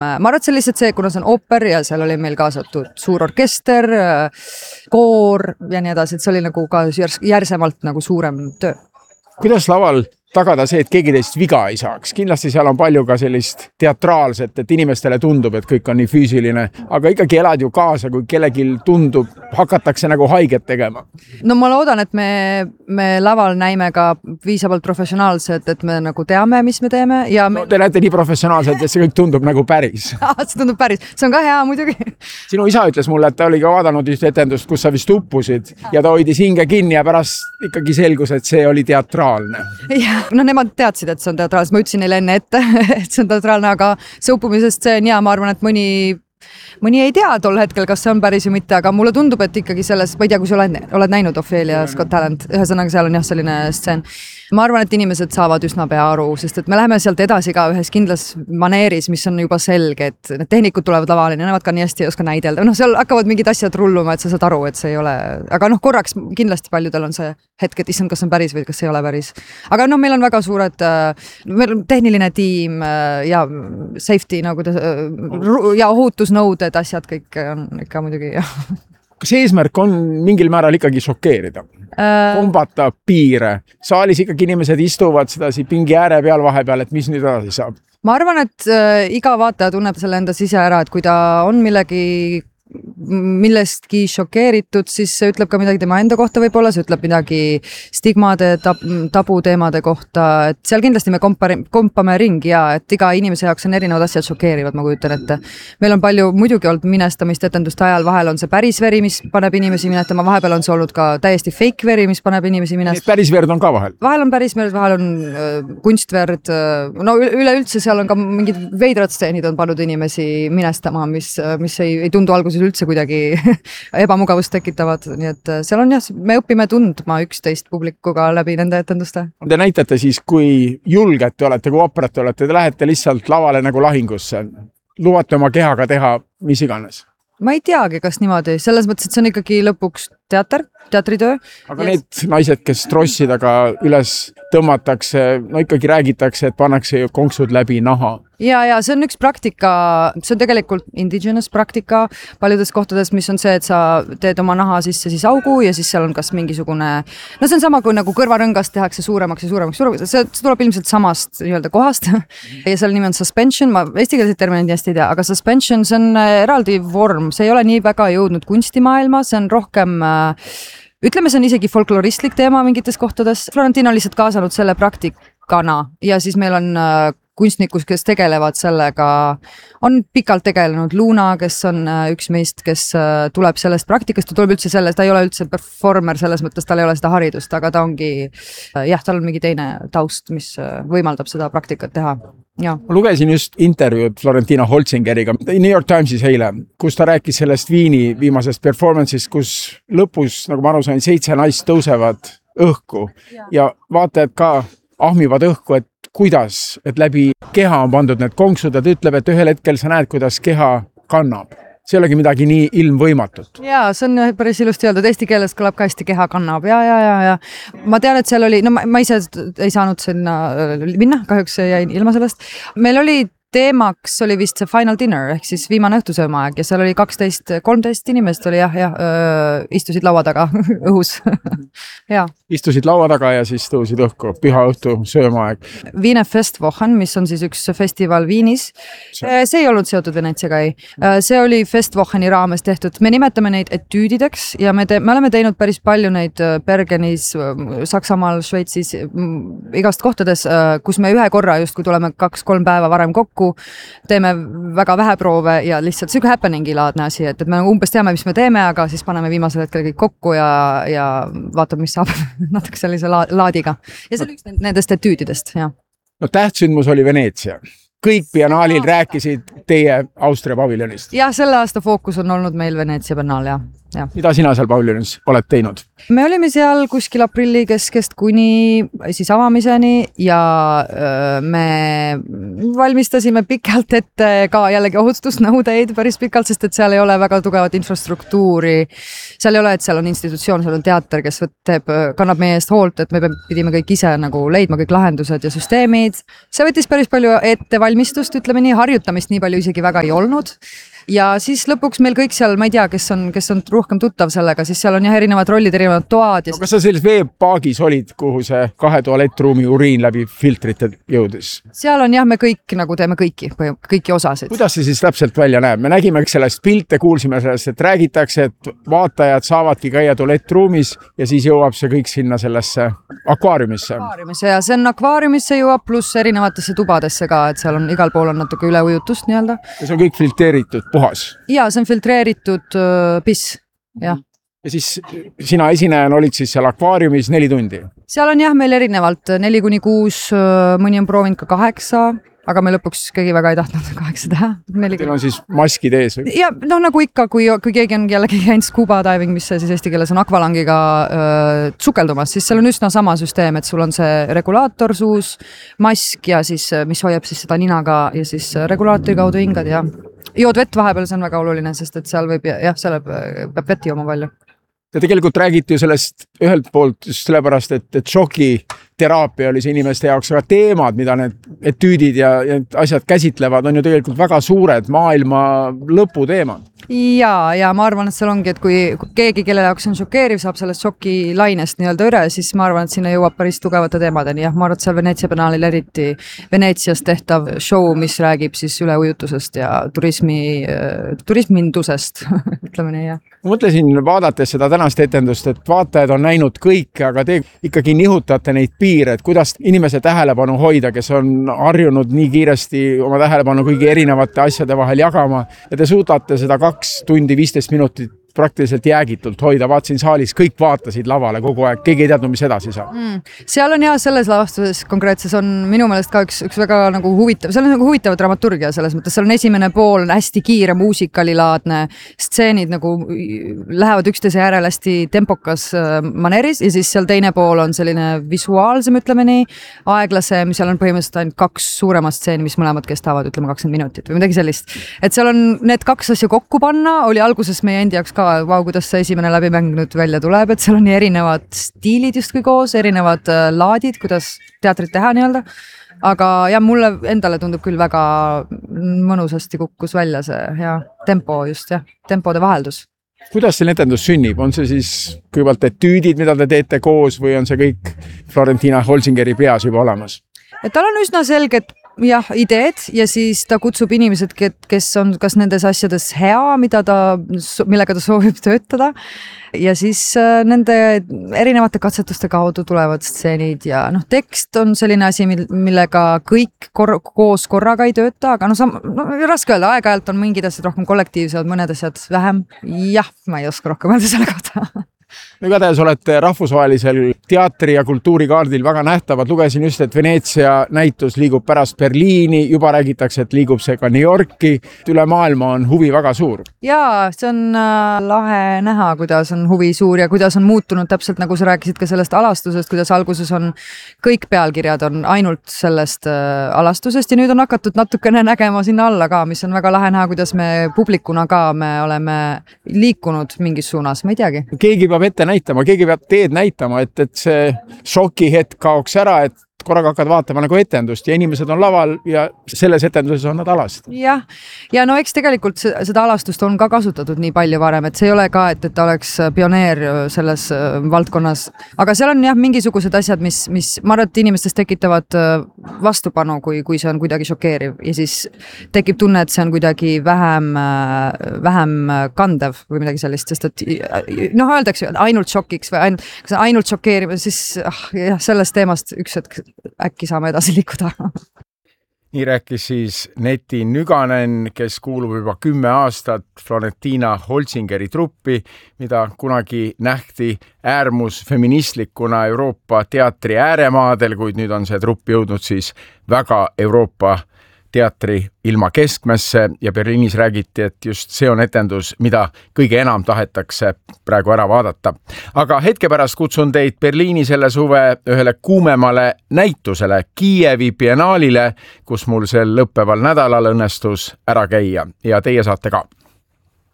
Ma arvan, et see lihtsalt see, kuna see on ooper ja seal oli meil kaasatud suur orkester, koor ja nii edasi, et see oli nagu ka järsemalt nagu suurem töö. Kuidas laval tagada see, et keegi teist viga ei saaks? Kindlasti seal on palju ka sellist teatraalset, et inimestele tundub, et kõik on nii füüsiline, aga ikkagi elad ju kaasa, kui kellelgi tundub, hakatakse nagu haiget tegema. No ma loodan, et me laval näime ka piisavalt professionaalsed, et me nagu teame, mis me teeme. Ja no, te näete nii professionaalselt, et see kõik tundub nagu päris. See tundub päris. See on ka hea muidugi. Sinu isa ütles mulle, et ta oli ka vaadanud just etendust, kus sa vist uppusid ja ta hoidis hinge kinni ja pärast ikkagi selgus, et see oli teatraalne. No nemad teadsid, et see on teatraalne. Ma ütlesin neile enne ette, et see on teatraalne, aga see uppumisest see on ja ma arvan, et mõni ei tea tol hetkel, kas see on päris või mitte, aga mulle tundub, et ikkagi selles, ma ei tea, kui sa oled näinud Ophelia's Got Talent, ühesõnaga seal on jah selline stseen. Ma arvan, et inimesed saavad üsna pea aru, sest et me läheme sealt edasi ka ühes kindlas maneeris, mis on juba selge, et need tehnikud tulevad lavale, nemad ka nii hästi ei oska näidelda. Seal hakkavad mingid asjad rulluma, et sa saad aru, et see ei ole, aga korraks kindlasti paljudel on see hetk, et issand, kas on päris või kas ei ole päris. Aga meil on väga suured, meil on tehniline tiim ja safety nagu ja ohutusnõuded, asjad kõik on ikka muidugi. Kas eesmärk on mingil määral ikkagi šokeerida? Kombata piire. Saalis ikkagi inimesed istuvad sedasi pingi ääre peal vahepeal, et mis nüüd edasi saab? Ma arvan, et iga vaataja tunneb selle enda sise ära, et kui ta on millestki šokeeritud, siis see ütleb ka midagi tema enda kohta võib-olla, see ütleb midagi stigmade, tabuteemade kohta, et seal kindlasti me kompame ringi ja et iga inimese jaoks on erinevad asjad šokeerivad, ma kujutan ette. Meil on palju muidugi olnud minestamist etenduste ajal, vahel on see päris veri, mis paneb inimesi minetama, vahepeal on see olnud ka täiesti fake veri, mis paneb inimesi minestama. Päris verd on ka vahel? Vahel on päris verd, vahel on kunstverd, no üleüldse seal on ka mingid veidrad stseenid on pannud inimesi minestama, mis ei tundu alguses üldse kuidagi ebamugavust tekitavad, nii et seal on jah, me õpime tundma üksteist publikuga läbi nende etenduste. Te näitate siis, kui julged te olete, kui operat te olete, te lähete lihtsalt lavale nagu lahingusse, lubate oma kehaga teha mis iganes? Ma ei teagi, kas niimoodi, selles mõttes, et see on ikkagi lõpuks teatritöö. Aga need naised, kes trossidega üles tõmmatakse, no ikkagi räägitakse, et pannakse konksud läbi naha. Ja see on üks praktika, see on tegelikult indigenous praktika paljudes kohtades, mis on see, et sa teed oma naha sisse siis augu ja siis seal on kas mingisugune, no see on sama kui nagu kõrvarõngast tehakse suuremaks ja suuremaks. See tuleb ilmselt samast nii-öelda kohast ja seal nimi on suspension, ma eestikeelseid termineid hästi ei tea, aga suspension, see on eraldi vorm, see ei ole nii väga jõudnud kunstimaailma, see on rohkem ütleme, see on isegi folkloristlik teema mingites kohtades. Florentino on lihtsalt kaasanud selle praktikana ja siis meil on kunstnikus, kes tegelevad sellega, on pikalt tegelenud Luna, kes on üks meist, kes tuleb sellest praktikast, ta tuleb üldse sellest, ta ei ole üldse performer selles mõttes, tal ei ole seda haridust, aga ta ongi, jah, tal on mingi teine taust, mis võimaldab seda praktikat teha. Ja. Ma lugesin just intervjuud Florentino Holzingeriga New York Timesis eile, kus ta rääkis sellest Viini viimasest performance'ist, kus lõpus, nagu ma aru sain, 7 naist tõusevad õhku ja vaatajad ka ahmivad õhku, et kuidas, et läbi keha on pandud need konksud ja ta ütleb, et ühel hetkel sa näed, kuidas keha kannab. See ei olegi midagi nii ilmvõimatut. Ja, see on päris ilusti öeldud, eesti keeles kõlab ka hästi keha kannab ja. Ma tean, et seal oli, no ma ise ei saanud sinna minna, kahjuks jäin ilma sellest. Meil oli teemaks oli vist see final dinner ehk siis viimane õhtusöömaaeg ja seal oli 12-13 inimest oli istusid laua taga õhus. Ja. Istusid laua taga ja siis tõusid õhku, püha õhtu söömaaeg. Wiener Festwochen, mis on siis üks festival Viinis. See ei olnud seotud Venetsiaga ei. See oli Festwocheni raames tehtud. Me nimetame neid etüüdideks ja me oleme teinud päris palju neid Bergenis, Saksamaal, Šveitsis, igast kohtades, kus me ühe korra justkui tuleme 2-3 päeva varem kokku, teeme väga vähe proove ja lihtsalt siuke happeningi laadne asi, et me umbes teame, mis me teeme, aga siis paneme viimasel hetkel kõik kokku ja vaatame, mis saab natuke sellise laadiga. Ja see oli üks nendest etüüdidest, jah. No tähtsündmus oli Veneetsia. Kõik biennaalil rääkisid teie Austria paviljonist. Ja selle aasta fookus on olnud meil Veneetsia biennaal, jah. Mida sina seal paviljonis oled teinud? Me olime seal kuskil aprilli keskest kuni siis avamiseni ja me valmistasime pikalt ette ka jällegi ohutusnõudeid päris pikalt, sest et seal ei ole väga tugevat infrastruktuuri. Seal ei ole, et seal on institutsioon, seal on teater, kes kannab meie eest hoolt, et me pidime kõik ise nagu leidma kõik lahendused ja süsteemid. See võttis päris palju ettevalmistust, ütleme nii, harjutamist nii palju isegi väga ei olnud. Ja siis lõpuks meil kõik seal, ma ei tea, kes on rohkem tuttav sellega, siis seal on jah erinevad rollid, erinevad toad. Ja kas sa selles veepaagis olid, kuhu see 2 tualettruumi uriin läbi filtrite jõudis? Seal on jah, me kõik nagu teeme kõiki osasid. Kuidas see siis täpselt välja näeb? Me nägime sellest pilte, kuulsime sellest, et räägitakse, et vaatajad saavadki käia tualettruumis ja siis jõuab see kõik sinna sellesse akvaariumisse. Ja see on akvaariumisse jõuab pluss erinevatesse tubadesse ka, et seal on igal pool on natuke üleujutust nii-öelda. Ja see on kõik filteeritud puhas. Ja see on filtreeritud piss, jah. Ja siis sina esinejana olid siis seal akvaariumis 4 tundi? Seal on jah meil erinevalt 4-6, mõni on proovinud ka 8, aga me lõpuks keegi väga ei tahtnud 8 teha. Teil on siis maskid ees või? Ja nagu ikka, kui keegi on jällegi käinud scuba diving, mis see siis eesti keeles on akvalangiga sukeldumas, siis seal on üsna sama süsteem, et sul on see regulaator suus, mask ja siis, mis hoiab siis seda ninaga ja siis regulaatori kaudu hingad ja jood vett vahepeal, see on väga oluline, sest et seal võib seal peab vett jooma palju. Ja tegelikult räägiti ju sellest ühelt poolt just sellepärast, et šokiteraapia oli see inimeste jaoks, aga teemad, mida need etüüdid ja asjad käsitlevad, on ju tegelikult väga suured maailma lõpu teemad. Ja ma arvan, et seal ongi, et kui keegi, kelle jaoks on šokeeriv, saab sellest šokilainest nii-öelda üle, siis ma arvan, et sinna jõuab päris tugevate teemadeni. Ma arvan, et seal Veneetsia Biennaalil eriti Veneetsias tehtav show, mis räägib siis üleujutusest ja turismindusest, ütleme nii, jah. Ma mõtlesin vaadates seda tänast etendust, et vaatajad on näinud kõike, aga te ikkagi nihutate neid piire, et kuidas inimese tähelepanu hoida, kes on harjunud nii kiiresti oma tähelepanu kõigi erinevate asjade vahel jagama ja te suudate seda 2 tundi 15 minutit praktiliselt jäägitult hoida. Vaatasin saalis, kõik vaatasid lavale kogu aeg, keegi ei teadnud, mis edasi saab. Seal on selles lavastuses konkreetses on minu meelest ka üks väga nagu huvitav, seal on nagu huvitav dramaturgia selles mõttes, seal on esimene pool hästi kiire muusikalilaadne stseenid nagu lähevad üksteise järel hästi tempokas maneeris ja siis seal teine pool on selline visuaalsem, ütleme nii, aeglasem, seal on põhimõtteliselt ainult 2 suuremat stseeni, mis mõlemad kestavad, ütleme 20 minutit või midagi sellist. Et seal on need 2 asja kokku panna, oli alguses meie endi jaoks kuidas see esimene läbimäng nüüd välja tuleb, et seal on nii erinevad stiilid justkui koos, erinevad laadid, kuidas teatrit teha nii-öelda. Aga mulle endale tundub küll väga mõnusasti kukkus välja see tempo just, tempode vaheldus. Kuidas see etendus sünnib? On see siis kõigepealt etüüdid, mida te teete koos või on see kõik Florentina Holzingeri peas juba olemas? Et tal on üsna selged ideed ja siis ta kutsub inimesed, kes on kas nendes asjades hea, millega ta soovib töötada ja siis nende erinevate katsetuste kaudu tulevad stseenid ja tekst on selline asi, millega kõik koos korraga ei tööta, aga raske öelda, aeg-ajalt on mingid asjad rohkem kollektiivsed, mõned asjad vähem. Ma ei oska rohkem öelda selle kohta. Igatahes olete rahvusvahelisel teatri- ja kultuurikaardil väga nähtavad. Lugesin just, et Veneetsia näitus liigub pärast Berliini, juba räägitakse, et liigub see ka New Yorki. Üle maailma on huvi väga suur. Ja see on lahe näha, kuidas on huvi suur ja kuidas on muutunud täpselt nagu sa rääkisid ka sellest alastusest, kuidas alguses on kõik pealkirjad on ainult sellest alastusest ja nüüd on hakatud natukene nägema sinna alla ka, mis on väga lahe näha, kuidas me publikuna ka me oleme liikunud mingis suunas, ma ei teagi. Keegi peab ette näitama, keegi peab teed näitama, et see šokihetk kaoks ära, et korraga hakkad vaatama nagu etendust ja inimesed on laval ja selles etenduses on nad alast. Ja eks tegelikult seda alastust on ka kasutatud nii palju varem, et see ei ole ka, et ta oleks pioneer selles valdkonnas, aga seal on mingisugused asjad, mis ma arvan, et inimestes tekitavad vastupanu, kui see on kuidagi šokeeriv ja siis tekib tunne, et see on kuidagi vähem kandev või midagi sellist, sest et öeldakse ainult šokiks või ainult šokeeriv, siis sellest teemast üks hetk äkki saame edasi liikuda. Nii rääkis siis Neti Nüganen, kes kuulub juba 10 aastat Florentina Holzingeri truppi, mida kunagi nähti äärmusfeministlikuna Euroopa teatri ääremaadel, kuid nüüd on see trupp jõudnud siis väga Euroopa teatri ilma keskmesse ja Berliinis räägiti, et just see on etendus, mida kõige enam tahetakse praegu ära vaadata. Aga hetke pärast kutsun teid Berliini selle suve ühele kuumemale näitusele Kiievi biennaalile, kus mul sel lõppeval nädalal õnnestus ära käia ja teie saate ka.